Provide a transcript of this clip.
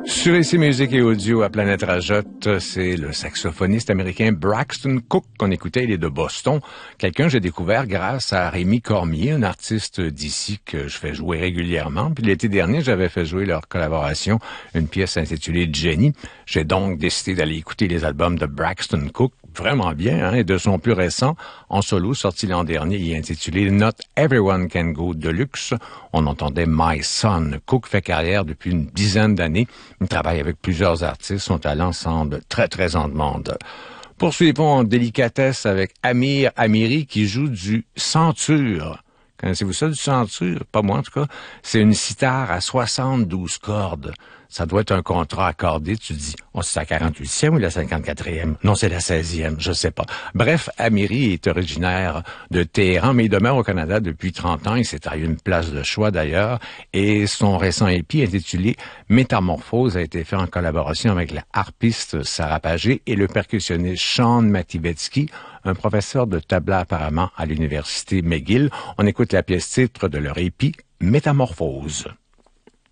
Sur ici Musique et Audio à Planète Rajotte, c'est le saxophoniste américain Braxton Cook qu'on écoutait, il est de Boston. Quelqu'un que j'ai découvert grâce à Rémi Cormier, un artiste d'ici que je fais jouer régulièrement. Puis l'été dernier, j'avais fait jouer leur collaboration, une pièce intitulée Jenny. J'ai donc décidé d'aller écouter les albums de Braxton Cook, vraiment bien, hein, et de son plus récent, en solo, sorti l'an dernier, il est intitulé Not Everyone Can Go Deluxe. On entendait My Son. Cook fait carrière depuis une dizaine d'années. Il travaille avec plusieurs artistes. Son talent semble très, très en demande. Poursuivons en délicatesse avec Amir Amiri qui joue du centure. Connaissez-vous ça, du centure? Pas moi, en tout cas. C'est une cithare à 72 cordes. Ça doit être un contrat accordé. Tu dis, oh, c'est la 48e ou la 54e? Non, c'est la 16e, je sais pas. Bref, Amiri est originaire de Téhéran, mais il demeure au Canada depuis 30 ans. Il s'est taillé une place de choix, d'ailleurs. Et son récent EP intitulé Métamorphose a été fait en collaboration avec la harpiste Sarah Pagé et le percussionniste Sean Mativetsky, un professeur de tabla apparemment à l'université McGill. On écoute la pièce titre de leur EP Métamorphose.